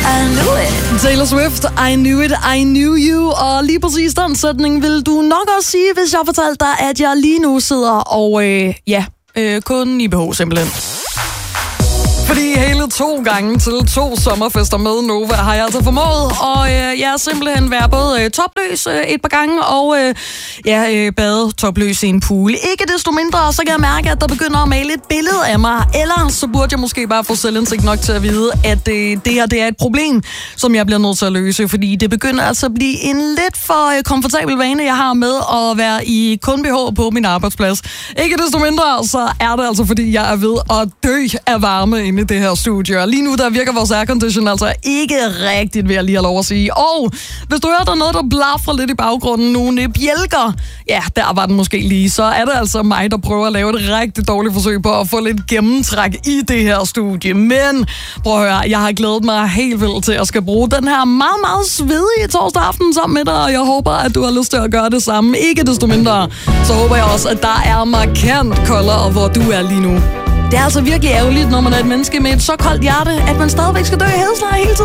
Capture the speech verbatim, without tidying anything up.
I knew it. Taylor Swift, I knew it, I knew you. Og lige præcis den sætning vil du nok også sige, hvis jeg fortalte dig, at jeg lige nu sidder og, øh, ja, øh, kun i B H simpelthen. Fordi hele to gange til to sommerfester med Nova har jeg altså formået. Og øh, jeg har simpelthen været både øh, topløs øh, et par gange og øh, ja, øh, bade topløs i en pool. Ikke desto mindre, så kan jeg mærke, at der begynder at male et billede af mig. Ellers så burde jeg måske bare få selvindsigt nok til at vide, at øh, det her det er et problem, som jeg bliver nødt til at løse. Fordi det begynder altså at blive en lidt for øh, komfortabel vane, jeg har med at være i kun B H på min arbejdsplads. Ikke desto mindre, så er det altså, fordi jeg er ved at dø af varme i det her studie. Og lige nu, der virker vores aircondition altså ikke rigtigt, vil jeg lige have lov at sige. Og hvis du hører, der er noget, der blafrer lidt i baggrunden, nogle bjælker, ja, der var den måske lige, så er det altså mig, der prøver at lave et rigtig dårligt forsøg på at få lidt gennemtræk i det her studie. Men prøv at høre, jeg har glædet mig helt vildt til at skal bruge den her meget, meget svedige torsdag aften sammen med dig, og jeg håber, at du har lyst til at gøre det samme. Ikke desto mindre, så håber jeg også, at der er markant koldere, hvor du er lige nu. Det er altså virkelig ærgerligt, når man er et menneske med et så koldt hjerte, at man stadigvæk skal dø i helslejr hele tiden.